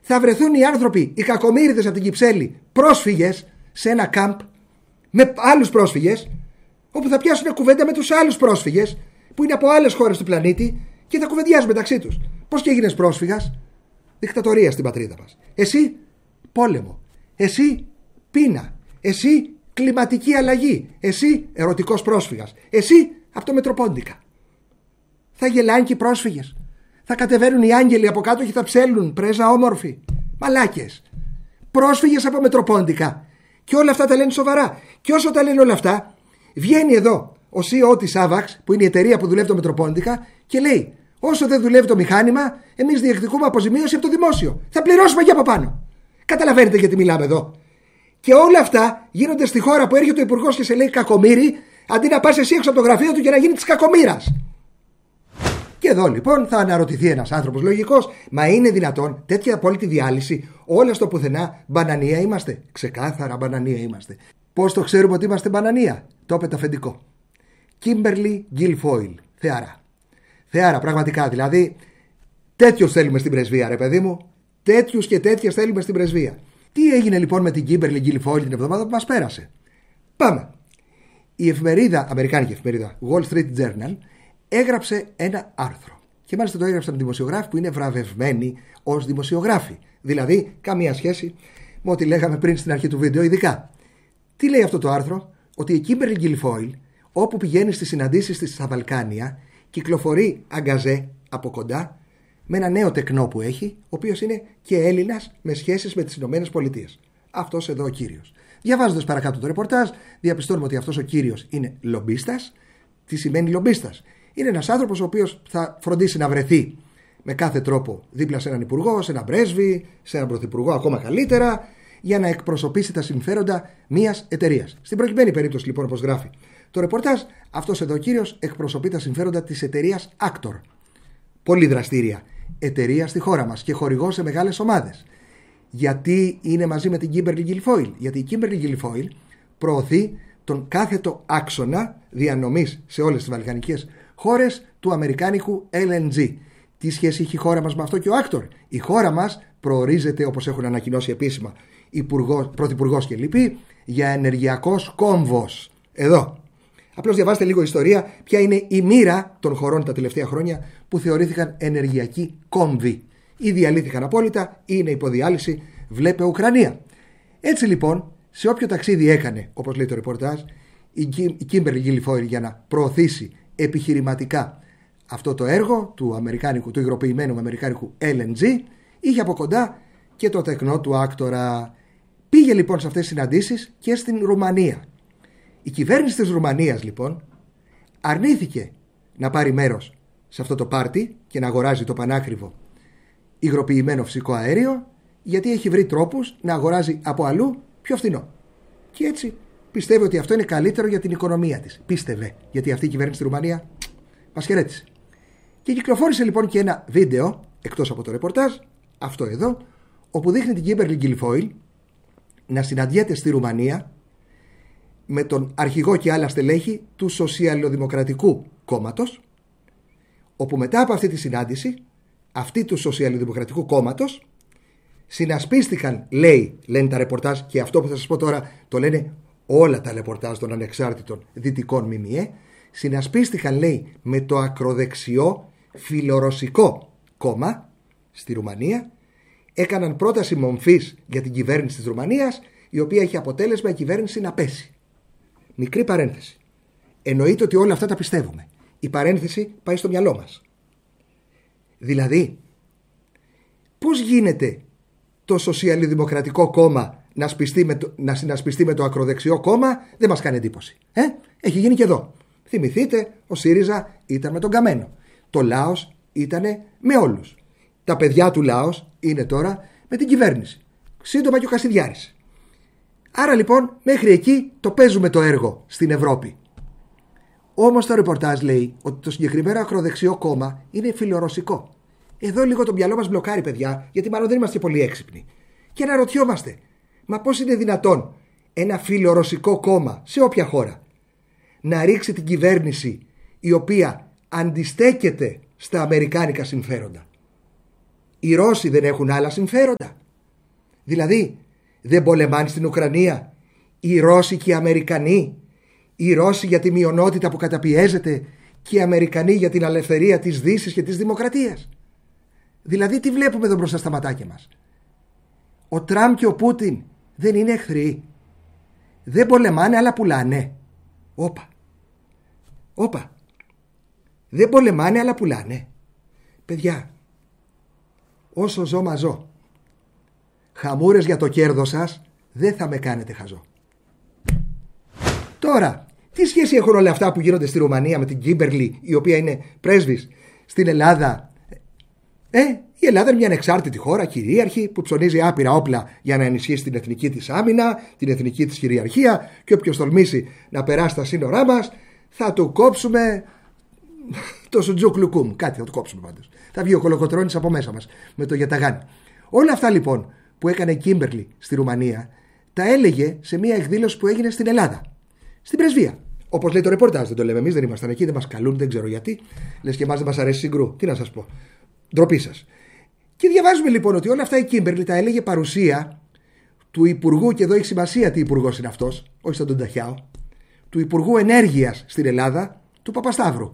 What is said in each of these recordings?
θα βρεθούν οι άνθρωποι, οι κακομοίριδες από την Κυψέλη, πρόσφυγες σε ένα κάμπ με άλλους πρόσφυγες, όπου θα πιάσουν κουβέντα με τους άλλους πρόσφυγες που είναι από άλλες χώρες του πλανήτη και θα κουβεντιάζουν μεταξύ τους. Πώς και έγινες πρόσφυγας? Δικτατορία στην πατρίδα μας. Εσύ πόλεμο. Εσύ πείνα. Εσύ κλιματική αλλαγή. Εσύ ερωτικός πρόσφυγας. Εσύ από το Μετροπόντικα. Θα γελάνε και οι πρόσφυγες. Θα κατεβαίνουν οι άγγελοι από κάτω και θα ψέλνουν πρέζα όμορφη. Μαλάκες. Πρόσφυγες από Μετροπόντικα. Και όλα αυτά τα λένε σοβαρά. Και όσο τα λένε όλα αυτά, βγαίνει εδώ ο CEO της AVAX, που είναι η εταιρεία που δουλεύει το Μετροπόντικα, και λέει: όσο δεν δουλεύει το μηχάνημα, εμείς διεκδικούμε αποζημίωση από το δημόσιο. Θα πληρώσουμε και από πάνω. Καταλαβαίνετε γιατί μιλάμε εδώ? Και όλα αυτά γίνονται στη χώρα που έρχεται ο υπουργός και σε λέει κακομοίρη, αντί να πας εσύ έξω από το γραφείο του και να γίνει της κακομοίρας. Και εδώ λοιπόν θα αναρωτηθεί ένας άνθρωπος λογικός, μα είναι δυνατόν τέτοια απόλυτη διάλυση, όλα στο πουθενά? Μπανανία είμαστε? Ξεκάθαρα μπανανία είμαστε. Πώς το ξέρουμε ότι είμαστε μπανανία? Το είπε το αφεντικό. Κίμπερλι Γκιλφόιλ. Θεάρα. Θεάρα, πραγματικά. Δηλαδή, τέτοιους θέλουμε στην πρεσβεία, ρε παιδί μου. Τέτοιους και τέτοιες θέλουμε στην πρεσβεία. Τι έγινε λοιπόν με την Κίμπερλι Γκιλφόιλ την εβδομάδα που μας πέρασε? Πάμε. Η εφημερίδα, αμερικάνικη εφημερίδα Wall Street Journal, έγραψε ένα άρθρο. Και μάλιστα το έγραψαν δημοσιογράφοι που είναι βραβευμένοι ως δημοσιογράφοι. Δηλαδή, καμία σχέση με ό,τι λέγαμε πριν στην αρχή του βίντεο, ειδικά. Τι λέει αυτό το άρθρο? Ότι η Κίμπερλι Γκιλφόιλ, όπου πηγαίνει στις συναντήσεις της στα Βαλκάνια, κυκλοφορεί αγκαζέ από κοντά με ένα νέο τεκνό που έχει, ο οποίος είναι και Έλληνας με σχέσεις με τις Ηνωμένες Πολιτείες. Αυτός εδώ ο κύριος. Διαβάζοντας παρακάτω το ρεπορτάζ, διαπιστώνουμε ότι αυτός ο κύριος είναι λομπίστας. Τι σημαίνει λομπίστας? Είναι ένας άνθρωπος ο οποίος θα φροντίσει να βρεθεί με κάθε τρόπο δίπλα σε έναν υπουργό, σε έναν πρέσβη, σε έναν πρωθυπουργό, ακόμα καλύτερα, για να εκπροσωπήσει τα συμφέροντα μιας εταιρείας. Στην προκειμένη περίπτωση, λοιπόν, όπως γράφει το ρεπορτάζ, αυτός εδώ ο κύριος εκπροσωπεί τα συμφέροντα της εταιρείας Actor. Πολύ δραστήρια εταιρεία στη χώρα μας και χορηγό σε μεγάλες ομάδες. Γιατί είναι μαζί με την Κίμπερλι Γκιλφόιλ? Γιατί η Κίμπερλι Γκιλφόιλ προωθεί τον κάθετο άξονα διανομής σε όλες τις βαλκανικές χώρες του αμερικάνικου LNG. Τι σχέση έχει η χώρα μας με αυτό και ο Actor? Η χώρα μας προορίζεται, όπως έχουν ανακοινώσει επίσημα πρωθυπουργός και λοιποί, για ενεργειακός κόμβος. Εδώ. Απλώς διαβάστε λίγο ιστορία, ποια είναι η μοίρα των χωρών τα τελευταία χρόνια που θεωρήθηκαν ενεργειακοί κόμβοι. Ή διαλύθηκαν απόλυτα ή είναι υποδιάλυση. Βλέπε Ουκρανία. Έτσι λοιπόν, σε όποιο ταξίδι έκανε, όπως λέει το ρεπορτάζ, η Κίμπερλι Γκιλφόιλ για να προωθήσει επιχειρηματικά αυτό το έργο του υγροποιημένου αμερικάνικου LNG, είχε από κοντά και το τεκνό του Άκτορα. Πήγε λοιπόν σε αυτές τις συναντήσεις και στην Ρουμανία. Η κυβέρνηση της Ρουμανίας λοιπόν αρνήθηκε να πάρει μέρος σε αυτό το πάρτι και να αγοράζει το πανάκριβο υγροποιημένο φυσικό αέριο, γιατί έχει βρει τρόπους να αγοράζει από αλλού πιο φθηνό. Και έτσι πιστεύει ότι αυτό είναι καλύτερο για την οικονομία της. Πίστευε, γιατί αυτή η κυβέρνηση στη Ρουμανία μας χαιρέτησε. Και κυκλοφόρησε λοιπόν και ένα βίντεο, εκτός από το ρεπορτάζ, αυτό εδώ, όπου δείχνει την Κίμπερλι Γκιλφόιλ να συναντιέται στη Ρουμανία με τον αρχηγό και άλλα στελέχη του Σοσιαλδημοκρατικού Κόμματος, όπου μετά από αυτή τη συνάντηση, αυτοί του Σοσιαλδημοκρατικού Κόμματος συνασπίστηκαν, λένε τα ρεπορτάζ, και αυτό που θα σας πω τώρα το λένε όλα τα ρεπορτάζ των ανεξάρτητων δυτικών ΜΜΕ, συνασπίστηκαν, λέει, με το ακροδεξιό φιλορωσικό κόμμα στη Ρουμανία, έκαναν πρόταση μομφής για την κυβέρνηση της Ρουμανίας, η οποία έχει αποτέλεσμα η κυβέρνηση να πέσει. Μικρή παρένθεση. Εννοείται ότι όλα αυτά τα πιστεύουμε. Η παρένθεση πάει στο μυαλό μας. Δηλαδή, πώς γίνεται το Σοσιαλδημοκρατικό Κόμμα να συνασπιστεί με το ακροδεξιό κόμμα? Δεν μας κάνει εντύπωση. Έχει γίνει και εδώ. Θυμηθείτε, ο ΣΥΡΙΖΑ ήταν με τον Καμένο. Το Λάος ήταν με όλους. Τα παιδιά του Λάος είναι τώρα με την κυβέρνηση. Σύντομα και ο Κασιδιάρης. Άρα λοιπόν μέχρι εκεί το παίζουμε το έργο στην Ευρώπη. Όμως το ρεπορτάζ λέει ότι το συγκεκριμένο ακροδεξιό κόμμα είναι φιλορωσικό. Εδώ λίγο το μυαλό μας μπλοκάρει, παιδιά, γιατί μάλλον δεν είμαστε πολύ έξυπνοι. Και αναρωτιόμαστε, μα πώς είναι δυνατόν ένα φιλορωσικό κόμμα σε όποια χώρα να ρίξει την κυβέρνηση η οποία αντιστέκεται στα αμερικάνικα συμφέροντα? Οι Ρώσοι δεν έχουν άλλα συμφέροντα? Δηλαδή δεν πολεμάνε στην Ουκρανία οι Ρώσοι και οι Αμερικανοί? Οι Ρώσοι για τη μειονότητα που καταπιέζεται και οι Αμερικανοί για την ελευθερία της Δύσης και της δημοκρατίας? Δηλαδή τι βλέπουμε εδώ μπροστά στα ματάκια μας? Ο Τραμπ και ο Πούτιν δεν είναι εχθροί? Δεν πολεμάνε αλλά πουλάνε? Όπα. Δεν πολεμάνε αλλά πουλάνε. Παιδιά, όσο ζω μα ζω. Χαμούρες για το κέρδος σας δεν θα με κάνετε χαζό. Τώρα, τι σχέση έχουν όλα αυτά που γίνονται στη Ρουμανία με την Κίμπερλι, η οποία είναι πρέσβης στην Ελλάδα? Η Ελλάδα είναι μια ανεξάρτητη χώρα, κυρίαρχη, που ψωνίζει άπειρα όπλα για να ενισχύσει την εθνική της άμυνα, την εθνική της κυριαρχία, και όποιος τολμήσει να περάσει τα σύνορά μας θα του κόψουμε το σουτζούκλουκούμ. Κάτι θα του κόψουμε πάντως. Θα βγει ο κολοκοτρώνης από μέσα μας με το γιαταγάνι. Όλα αυτά λοιπόν που έκανε η Κίμπερλι στη Ρουμανία τα έλεγε σε μια εκδήλωση που έγινε στην Ελλάδα, στην πρεσβεία. Όπως λέει το ρεπορτάζ, δεν το λέμε εμείς, δεν ήμασταν εκεί, δεν μας καλούν, δεν ξέρω γιατί. Λες και εμάς δεν μας αρέσει συγκρού. Τι να σας πω. Ντροπή σας. Και διαβάζουμε λοιπόν ότι όλα αυτά η Κίμπερλι τα έλεγε παρουσία του Υπουργού, και εδώ έχει σημασία τι υπουργός είναι αυτός, όχι σαν τον Ταχιάο, του Υπουργού Ενέργειας στην Ελλάδα, του Παπασταύρου.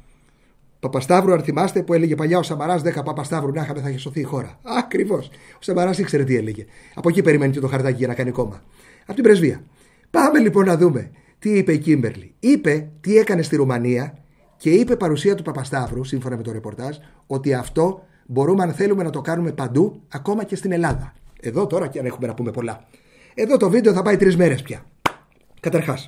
Παπασταύρου, αν θυμάστε, που έλεγε παλιά ο Σαμαράς 10 Παπασταύρου να είχαμε, θα είχε σωθεί η χώρα. Ακριβώς. Ο Σαμαράς ήξερε τι έλεγε. Από εκεί περιμένει και το χαρτάκι για να κάνει κόμμα. Από την πρεσβεία. Πάμε λοιπόν να δούμε τι είπε η Κίμπερλι. Είπε τι έκανε στη Ρουμανία και είπε παρουσία του Παπασταύρου, σύμφωνα με το ρεπορτάζ, ότι αυτό μπορούμε, αν θέλουμε, να το κάνουμε παντού, ακόμα και στην Ελλάδα. Εδώ τώρα, και αν έχουμε να πούμε πολλά. Εδώ το βίντεο θα πάει 3 μέρες πια. Καταρχάς,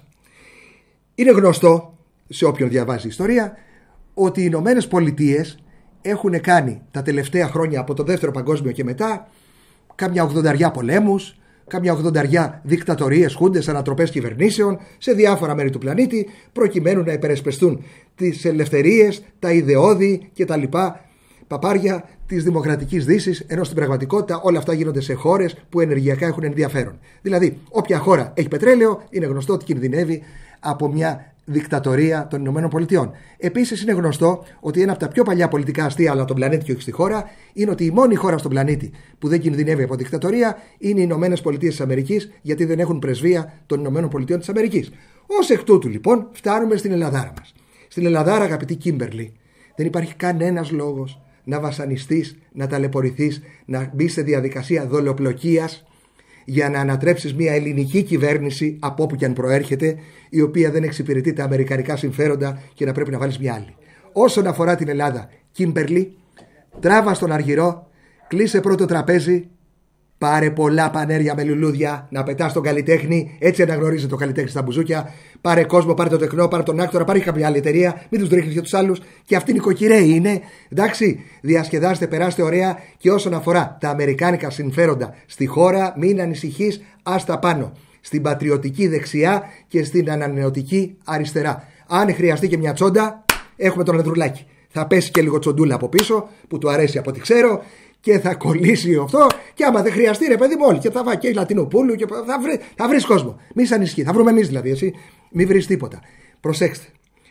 είναι γνωστό σε όποιον διαβάζει ιστορία ότι οι Ηνωμένες Πολιτείες έχουν κάνει τα τελευταία χρόνια, από το Δεύτερο Παγκόσμιο και μετά, κάμια 80 πολέμους, κάμια 80 δικτατορίες, χούντες, ανατροπές κυβερνήσεων σε διάφορα μέρη του πλανήτη, προκειμένου να υπερασπιστούν τις ελευθερίες, τα ιδεώδη και τα λοιπά παπάρια της δημοκρατικής Δύσης, ενώ στην πραγματικότητα όλα αυτά γίνονται σε χώρες που ενεργειακά έχουν ενδιαφέρον. Δηλαδή, όποια χώρα έχει πετρέλαιο, είναι γνωστό ότι κινδυνεύει από μια δικτατορία των Ηνωμένων Πολιτειών. Επίσης, είναι γνωστό ότι ένα από τα πιο παλιά πολιτικά αστεία, αλλά τον πλανήτη και όχι στη χώρα, είναι ότι η μόνη χώρα στον πλανήτη που δεν κινδυνεύει από δικτατορία είναι οι Ηνωμένες Πολιτείες της Αμερικής, γιατί δεν έχουν πρεσβεία των Ηνωμένων Πολιτειών της Αμερικής. Ως εκ τούτου, λοιπόν, φτάνουμε στην Ελλαδάρα μας. Στην Ελλαδάρα, αγαπητή Κίμπερλι, δεν υπάρχει κανένας λόγος να βασανιστείς, να ταλαιπωρηθείς, να μπεις σε διαδικασία δολιοπλοκίας για να ανατρέψεις μια ελληνική κυβέρνηση από όπου και αν προέρχεται, η οποία δεν εξυπηρετεί τα αμερικανικά συμφέροντα και να πρέπει να βάλεις μια άλλη. Όσον αφορά την Ελλάδα, Κίμπερλι, τράβα στον αργυρό, κλείσε πρώτο τραπέζι, πάρε πολλά πανέρια με λουλούδια να πετάς τον καλλιτέχνη, έτσι αναγνωρίζει το καλλιτέχνη στα μπουζούκια. Πάρε κόσμο, πάρε το τεκνό, πάρε τον άκτορα, πάρε κάποια άλλη εταιρεία, μην τους ρίχνεις για τους άλλους. Και αυτοί νοικοκυρέοι είναι. Εντάξει, διασκεδάστε, περάστε ωραία. Και όσον αφορά τα αμερικάνικα συμφέροντα στη χώρα, μην ανησυχείς, άστα πάνω. Στην πατριωτική δεξιά και στην ανανεωτική αριστερά. Αν χρειαστεί και μια τσόντα, έχουμε τον Ανδρουλάκη. Θα πέσει και λίγο τσοντούλα από πίσω, που του αρέσει από ό,τι ξέρω. Και θα κολλήσει αυτό, και άμα δεν χρειαστεί, ρε παιδί μου, όλοι. Και θα βάλει και Λατινοπούλου και θα βρει κόσμο. Μη σ' ανησυχεί, θα βρούμε εμείς δηλαδή, εσύ. Μη βρει τίποτα. Προσέξτε.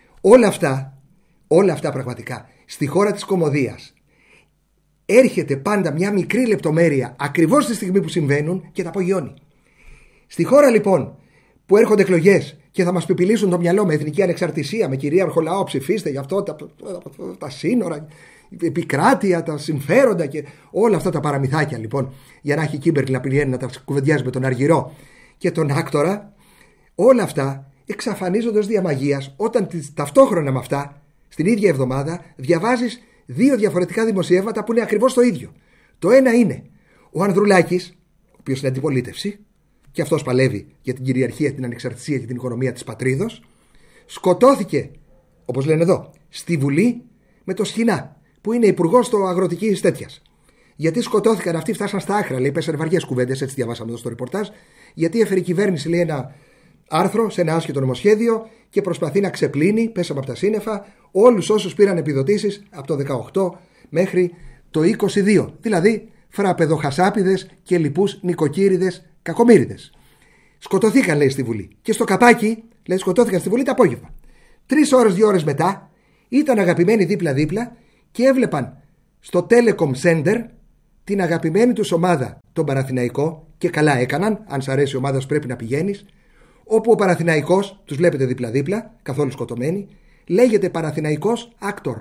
Όλα αυτά πραγματικά στη χώρα της κωμωδίας έρχεται πάντα μια μικρή λεπτομέρεια ακριβώς τη στιγμή που συμβαίνουν και τα απογειώνει. Στη χώρα λοιπόν που έρχονται εκλογές και θα μας πιπιλήσουν το μυαλό με εθνική ανεξαρτησία, με κυρίαρχο λαό, ψηφίστε γι' αυτό, τα σύνορα, επικράτεια, τα συμφέροντα και όλα αυτά τα παραμυθάκια λοιπόν, για να έχει η Κίμπερλι να πηγαίνει να τα κουβεντιάζει με τον Αργυρό και τον Άκτορα, όλα αυτά εξαφανίζονται ως διαμαγείας όταν ταυτόχρονα με αυτά, στην ίδια εβδομάδα, διαβάζεις 2 διαφορετικά δημοσιεύματα που είναι ακριβώς το ίδιο. Το ένα είναι ο Ανδρουλάκης, ο οποίος είναι αντιπολίτευση, και αυτός παλεύει για την κυριαρχία, την ανεξαρτησία και την οικονομία της πατρίδος, σκοτώθηκε, όπως λένε εδώ, στη Βουλή με το Σχοινά, που είναι υπουργός το αγροτικής τέτοιας. Γιατί σκοτώθηκαν αυτοί, φτάσαν στα άκρα, λέει, πέσανε βαριές κουβέντες, έτσι διαβάσαμε εδώ στο ρεπορτάζ, γιατί έφερε η κυβέρνηση, λέει, ένα άρθρο σε ένα άσχετο νομοσχέδιο και προσπαθεί να ξεπλύνει, πέσαμε από τα σύννεφα, όλους όσους πήραν επιδοτήσεις από το 18 μέχρι το 22. Δηλαδή, φραπεδοχασάπιδες και λοιπούς νοικοκύριδες κακομύριδες. Σκοτωθήκαν, λέει, στη Βουλή. Και στο καπάκι, λέει, σκοτώθηκαν στη Βουλή το απόγευμα. 3 ώρες, 2 ώρες μετά, ήταν αγαπημένοι δίπλα-δίπλα και έβλεπαν στο Telecom Center την αγαπημένη τους ομάδα, τον Παναθηναϊκό, και καλά έκαναν, αν σ' αρέσει η ομάδα σου πρέπει να πηγαίνεις, όπου ο Παναθηναϊκός, τους βλέπετε δίπλα-δίπλα, καθόλου σκοτωμένοι, λέγεται Παναθηναϊκός Actor.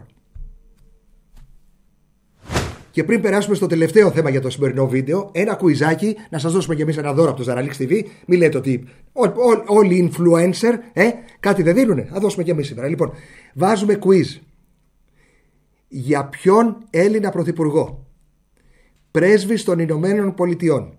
Και πριν περάσουμε στο τελευταίο θέμα για το σημερινό βίντεο, ένα κουιζάκι, να σας δώσουμε κι εμείς ένα δώρο από το Zaralix TV. Μην λέτε ότι όλοι οι influencer κάτι δεν δίνουνε. Θα δώσουμε κι εμείς σήμερα. Λοιπόν, βάζουμε quiz. Για ποιον Έλληνα πρωθυπουργό πρέσβης των Ηνωμένων Πολιτειών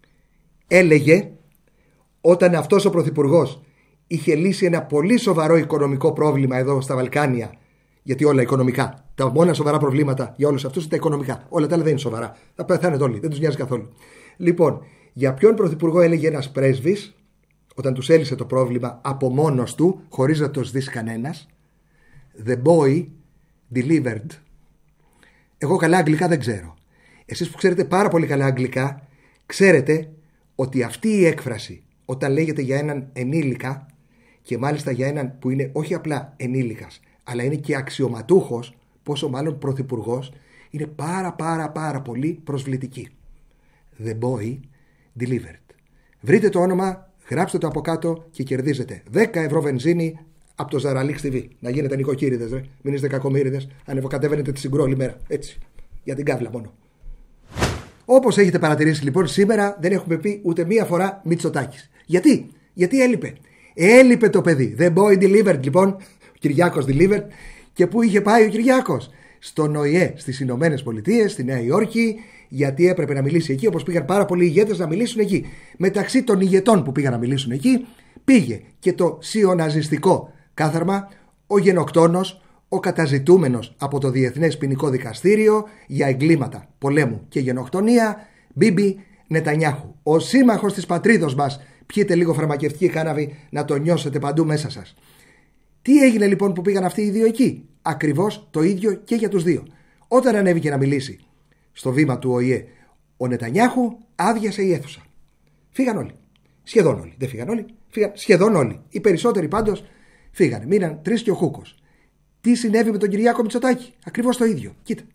έλεγε, όταν αυτός ο πρωθυπουργός είχε λύσει ένα πολύ σοβαρό οικονομικό πρόβλημα εδώ στα Βαλκάνια, γιατί όλα οικονομικά, τα μόνα σοβαρά προβλήματα για όλους αυτούς είναι τα οικονομικά. Όλα τα άλλα δεν είναι σοβαρά. Θα πεθάνουν όλοι, δεν τους νοιάζει καθόλου. Λοιπόν, για ποιον πρωθυπουργό έλεγε ένας πρέσβης, όταν τους έλυσε το πρόβλημα από μόνος του, χωρίς να το σδίσει κανένας? The boy delivered. Εγώ καλά αγγλικά δεν ξέρω. Εσείς που ξέρετε πάρα πολύ καλά αγγλικά, ξέρετε ότι αυτή η έκφραση, όταν λέγεται για έναν ενήλικα, και μάλιστα για έναν που είναι όχι απλά ενήλικας, αλλά είναι και αξιωματούχος, πόσο μάλλον πρωθυπουργός, είναι πάρα πολύ προσβλητική. The boy delivered. Βρείτε το όνομα, γράψτε το από κάτω και κερδίζετε 10 ευρώ βενζίνη από το Zaralix TV. Να γίνετε νοικοκύριδες, μην είστε κακομοίριδες. Ανεβοκατέβαινετε τη συγκρού όλη μέρα. Έτσι. Για την κάβλα μόνο. Όπως έχετε παρατηρήσει λοιπόν, σήμερα δεν έχουμε πει ούτε μία φορά Μητσοτάκης. Γιατί έλειπε? Έλειπε το παιδί. The boy delivered λοιπόν. Ο Κυριάκος delivered. Και πού είχε πάει ο Κυριάκος? Στον ΟΗΕ, στις Ηνωμένες Πολιτείες, στη Νέα Υόρκη, γιατί έπρεπε να μιλήσει εκεί, όπως πήγαν πάρα πολλοί ηγέτες να μιλήσουν εκεί. Μεταξύ των ηγετών που πήγαν να μιλήσουν εκεί, πήγε και το σιωναζιστικό κάθαρμα, ο γενοκτόνος, ο καταζητούμενος από το Διεθνές Ποινικό Δικαστήριο για εγκλήματα πολέμου και γενοκτονία, Μπίμπι Νετανιάχου. Ο σύμμαχος της πατρίδος μας. Πιείτε λίγο φαρμακευτική κάναβη να το νιώσετε παντού μέσα σας. Τι έγινε λοιπόν που πήγαν αυτοί οι δύο εκεί? Ακριβώς το ίδιο και για τους δύο. Όταν ανέβηκε να μιλήσει στο βήμα του ΟΗΕ ο Νετανιάχου, άδειασε η αίθουσα. Φύγαν όλοι. Σχεδόν όλοι. Δεν φύγαν όλοι. Φύγαν σχεδόν όλοι. Οι περισσότεροι πάντως φύγανε. Μείναν τρεις και ο Χούκος. Τι συνέβη με τον Κυριάκο Μητσοτάκη? Ακριβώς το ίδιο.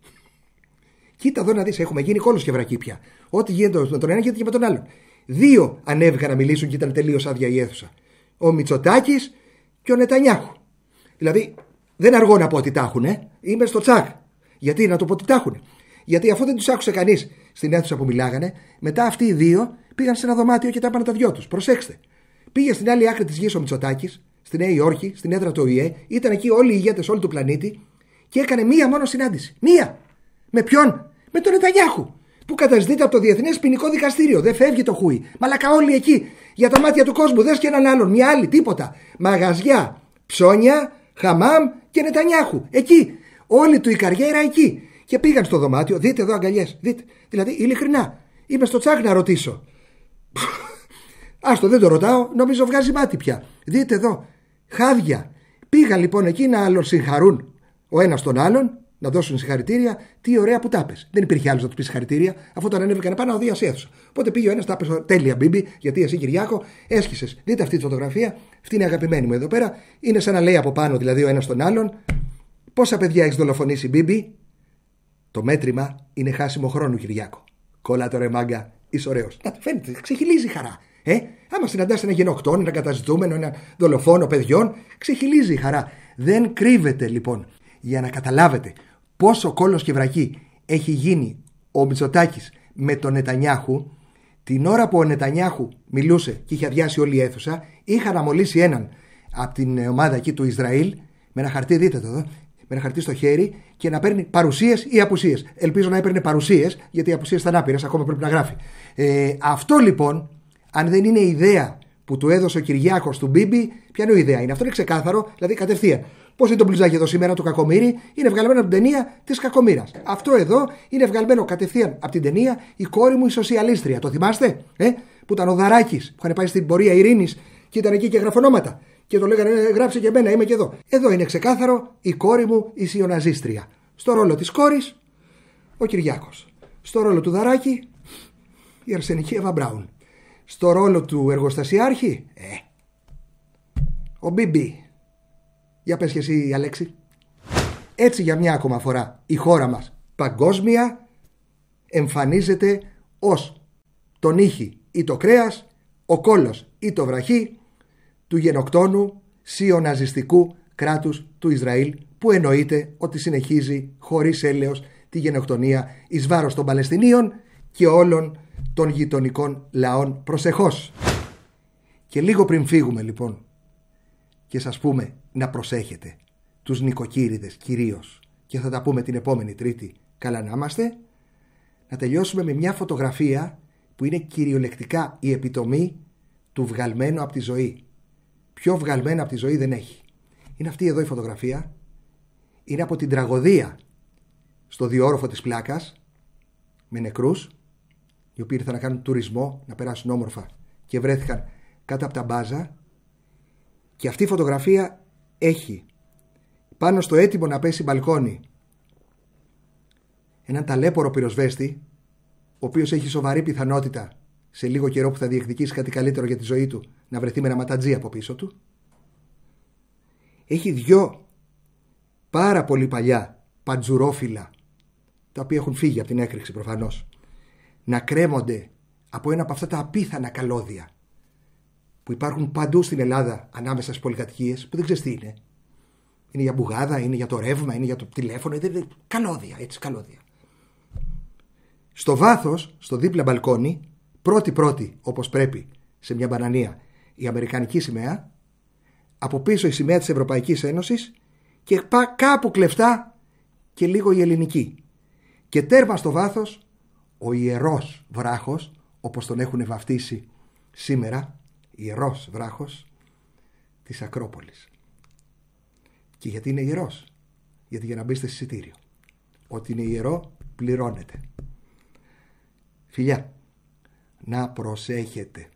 Κοίτα εδώ να δεις. Έχουμε γίνει κόλος και βρακή πια. Ό,τι γίνεται με τον ένα γίνεται και με τον άλλον. Δύο ανέβηκαν να μιλήσουν και ήταν τελείως άδεια η αίθουσα. Ο Μητσοτάκης και ο Νετανιάχου. Δηλαδή δεν αργώ να πω ότι τα έχουνε. Είμαι στο τσακ. Γιατί να το πω ότι τα έχουνε? Γιατί αφού δεν τους άκουσε κανείς στην αίθουσα που μιλάγανε, μετά αυτοί οι δύο πήγαν σε ένα δωμάτιο και τα είπαν τα δυο τους. Προσέξτε. Πήγε στην άλλη άκρη της γης ο Μητσοτάκης, στη Νέα Υόρκη, στην έδρα του ΟΗΕ, ήταν εκεί όλοι οι ηγέτες όλου του πλανήτη και έκανε μία μόνο συνάντηση. Μία! Με ποιον? Με τον Νετανιάχου, που καταζητείται από το Διεθνές Ποινικό Δικαστήριο. Δεν φεύγει το χούι. Μαλακα όλοι εκεί. Για τα μάτια του κόσμου. Δες και έναν άλλον. Μια άλλη. Τίποτα. Μαγαζιά, ψώνια, χαμάμ και Νετανιάχου. Εκεί. Όλη του η καριέρα εκεί. Και πήγαν στο δωμάτιο. Δείτε εδώ αγκαλιές. Δείτε. Δηλαδή, ειλικρινά. Είμαι στο τσάκ να ρωτήσω. Άστο, δεν το ρωτάω. Νομίζω βγάζει μάτι πια. Δείτε εδώ. Χάδια. Πήγαν λοιπόν εκεί να άλλον συγχαρούν ο ένας τον άλλον. Να δώσουν συγχαρητήρια. Τι ωραία που τα πες. Δεν υπήρχε άλλο να του πει συγχαρητήρια, αφού τον ανέβηκαν πάνω ο Δίας αίθουσα. Οπότε πήγε ο ένας, τα πες τέλεια, Μπίμπι, γιατί εσύ Κυριάκο έσχισες. Δείτε αυτή τη φωτογραφία. Αυτή είναι η αγαπημένη μου εδώ πέρα. Είναι σαν να λέει από πάνω δηλαδή ο ένας τον άλλον. Πόσα παιδιά έχεις δολοφονήσει, Μπίμπι? Το μέτρημα είναι χάσιμο χρόνου, Κυριάκο. Κόλλα το ρε μάγκα, είσαι ωραίος. Να φαίνεται, ξεχυλίζει η χαρά. Άμα συναντάς ένα γενοκτόνο, ένα καταζητούμενο, ένα δολοφόνο παιδιών, ξεχυλίζει η χαρά. Δεν κρύβεται λοιπόν. Για να καταλάβετε πόσο κόλλος και βρακή έχει γίνει ο Μητσοτάκης με τον Νετανιάχου, την ώρα που ο Νετανιάχου μιλούσε και είχε αδειάσει όλη η αίθουσα, είχα αναμολύσει έναν από την ομάδα εκεί του Ισραήλ με ένα χαρτί, δείτε το εδώ, με ένα χαρτί στο χέρι και να παίρνει παρουσίες ή απουσίες. Ελπίζω να έπαιρνε παρουσίες, γιατί οι απουσίες ήταν άπειρες, ακόμα πρέπει να γράφει. Αυτό λοιπόν, αν δεν είναι ιδέα που του έδωσε ο Κυριάκος του Μπίμπι, ποια είναι η ιδέα? Είναι αυτό, είναι ξεκάθαρο, δηλαδή κατευθείαν. Πώς είναι το μπλουζάκι εδώ σήμερα του Κακομοίρη? Είναι βγαλμένο από την ταινία της Κακομοίρας. Αυτό εδώ είναι βγαλμένο κατευθείαν από την ταινία Η κόρη μου η σοσιαλίστρια. Το θυμάστε? Που ήταν ο Δαράκης, που είχαν πάει στην πορεία ειρήνης και ήταν εκεί και γραφονόματα. Και το λέγανε γράψε και εμένα, είμαι και εδώ. Εδώ είναι ξεκάθαρο Η κόρη μου η σιωναζίστρια. Στο ρόλο της κόρης ο Κυριάκος. Στο ρόλο του Δαράκη η Αρσενική Εύα Μπράουν. Στο ρόλο του εργοστασιάρχη ο Μπίμπι. Για πες και εσύ, Αλέξη. Έτσι για μια ακόμα φορά η χώρα μας παγκόσμια εμφανίζεται ως το νύχι ή το κρέας, ο κόλος ή το βραχί του γενοκτόνου σιωναζιστικού κράτους του Ισραήλ, που εννοείται ότι συνεχίζει χωρίς έλεος τη γενοκτονία εις βάρος των Παλαιστινίων και όλων των γειτονικών λαών προσεχώς. Και λίγο πριν φύγουμε λοιπόν και σας πούμε να προσέχετε τους νοικοκύριδες κυρίως, και θα τα πούμε την επόμενη Τρίτη, καλά να είμαστε, να τελειώσουμε με μια φωτογραφία που είναι κυριολεκτικά η επιτομή του βγαλμένου από τη ζωή. Πιο βγαλμένο από τη ζωή δεν έχει. Είναι αυτή εδώ η φωτογραφία. Είναι από την τραγωδία στο διόροφο της Πλάκας, με νεκρούς οι οποίοι ήρθαν να κάνουν τουρισμό, να περάσουν όμορφα και βρέθηκαν κάτω από τα μπάζα. Και αυτή η φωτογραφία έχει πάνω στο έτοιμο να πέσει μπαλκόνι έναν ταλέπορο πυροσβέστη, ο οποίος έχει σοβαρή πιθανότητα σε λίγο καιρό που θα διεκδικήσει κάτι καλύτερο για τη ζωή του να βρεθεί με ένα ματατζή από πίσω του. Έχει δυο πάρα πολύ παλιά παντζουρόφυλλα, τα οποία έχουν φύγει από την έκρηξη προφανώς, να κρέμονται από ένα από αυτά τα απίθανα καλώδια που υπάρχουν παντού στην Ελλάδα ανάμεσα στις πολυκατοικίες, που δεν ξέρεις τι είναι. Είναι για μπουγάδα, είναι για το ρεύμα, είναι για το τηλέφωνο, είναι καλώδια, έτσι, καλώδια. Στο βάθος, στο δίπλα μπαλκόνι, πρώτη όπως πρέπει σε μια μπανανία, η αμερικανική σημαία, από πίσω η σημαία της Ευρωπαϊκής Ένωσης και κάπου κλεφτά και λίγο η ελληνική. Και τέρμα στο βάθος ο ιερός βράχος, όπως τον έχουν βαφτίσει σήμερα, ιερός βράχος της Ακρόπολης. Και γιατί είναι ιερός? Γιατί για να μπείτε σε εισιτήριο, ότι είναι ιερό πληρώνεται. Φιλιά, να προσέχετε.